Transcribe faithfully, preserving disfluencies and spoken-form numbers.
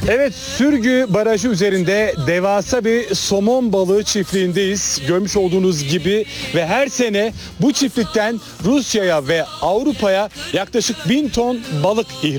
Evet, Sürgü Barajı üzerinde devasa bir somon balığı çiftliğindeyiz. Görmüş olduğunuz gibi ve her sene bu çiftlikten Rusya'ya ve Avrupa'ya yaklaşık bin ton balık ihraç